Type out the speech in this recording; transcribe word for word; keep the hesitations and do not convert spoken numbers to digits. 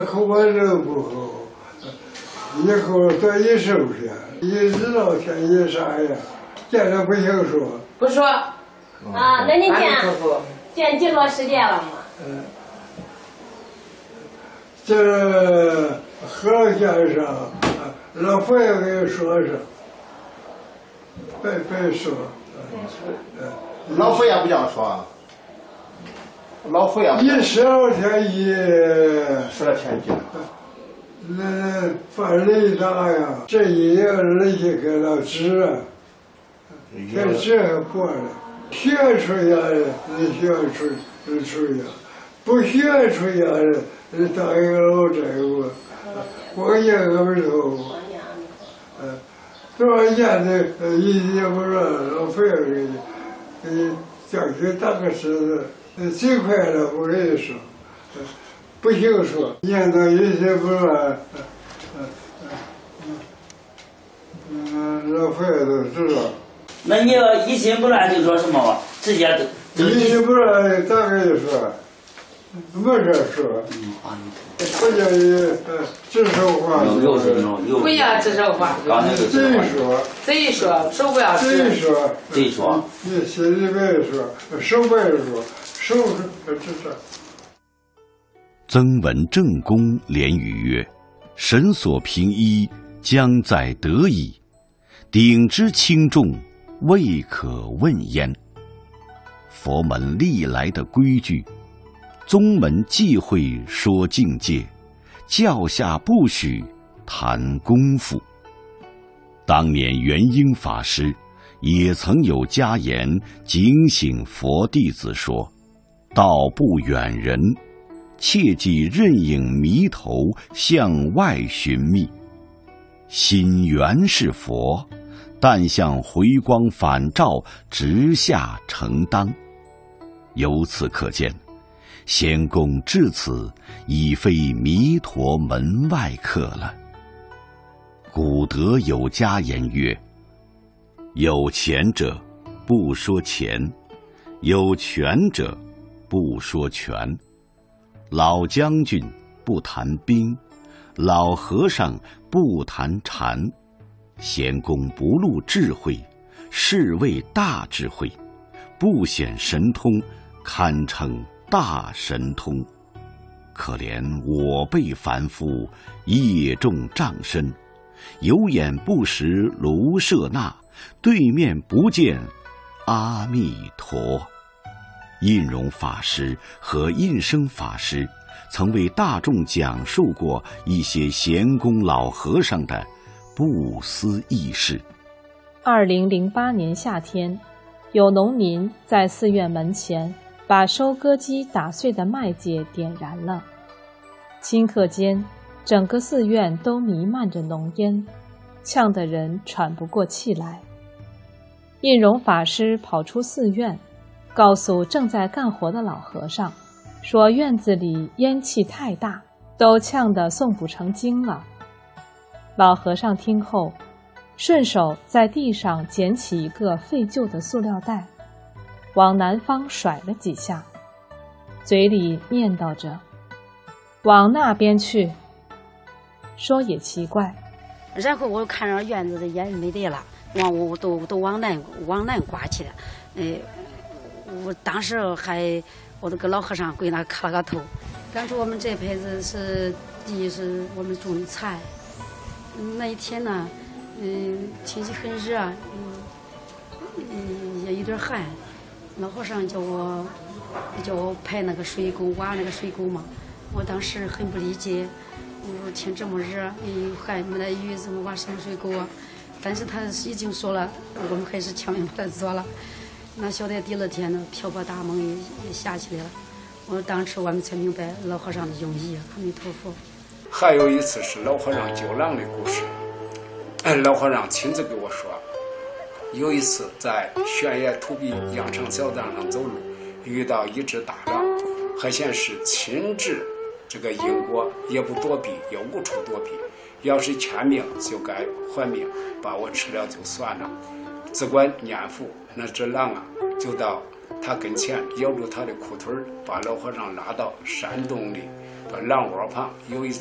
后半生不后，以后多一收拾，一知道天一啥呀，见了不行说。 不说。 啊，那你见见几多时间了吗？ 嗯，这何先生，老佛爷给说声，别别说。 嗯，老佛爷不这样说。老佛爷一十二天一十二天一。 那犯雷大呀，这一夜人家给了纸，这纸还过了，学出呀，你学出出呀，不学出呀，你当一个老债务，光年个不头，嗯，多少年的一也不让老费给你，给你叫去打个石子，最快了，我跟你说。不行说，念叨一些不乱，嗯嗯嗯，老佛爷都知道。 那你要一心不乱就说什么吧？直接都。 一心不乱咋跟你说？没事说。嗯啊。不叫你呃指手画脚。 不要指手画脚。 嘴说。 嘴说，手不要指。 嘴说。 嘴说。 你心里别说，手别说，手是指手。 曾闻正公连语曰：“神所平一，将在得矣；鼎之轻重，未可问焉。”佛门历来的规矩，宗门忌讳说境界，教下不许谈功夫。当年元婴法师也曾有家言警醒佛弟子说：“道不远人，切忌任影迷头向外寻觅。心原是佛，但向回光返照直下承当。”由此可见，仙公至此已非弥陀门外客了。古德有家言曰：“有钱者不说钱，有权者不说权。老将军不谈兵，老和尚不谈禅。仙公不露智慧，是谓大智慧；不显神通，堪称大神通。可怜我辈凡夫，业重障深，有眼不识卢舍那，对面不见阿弥陀。”印容法师和印生法师曾为大众讲述过一些贤公老和尚的不思议事。 二零零八年夏天，有农民在寺院门前把收割机打碎的麦秸点燃了，顷刻间，整个寺院都弥漫着浓烟，呛得人喘不过气来。印容法师跑出寺院，告诉正在干活的老和尚，说院子里烟气太大，都呛得诵不成经了。老和尚听后，顺手在地上捡起一个废旧的塑料袋，往南方甩了几下，嘴里念叨着：“往那边去。”说也奇怪。 然后我看着院子的烟没得了，往我都都往南往南刮去了，呃。我当时还我那个老和尚跪那磕了个头。当初我们这辈子是地是我们种的菜，那一天呢，嗯，天气很热，嗯，嗯也有点寒。老和尚叫我叫我排那个水沟，挖那个水沟嘛。我当时很不理解，我说天这么热，又寒没得雨，怎么挖什么水沟啊？但是他已经说了，我们还是强行把它做了。那晓得第二天呢，瓢泼大梦也也下起来了。我当时我们才明白老和尚的用意。阿弥陀佛。 还有一次是老和尚救狼的故事，老和尚亲自给我说，有一次在悬崖土壁羊肠小道上走路，遇到一只大狼，还显示亲治这个因果，也不躲避，也无处躲避。要是欠命就该还命，把我吃了就算了。只管念佛，那只狼啊，就到他跟前咬住他的裤腿，把老和尚拉到山洞里， 狼窝旁有一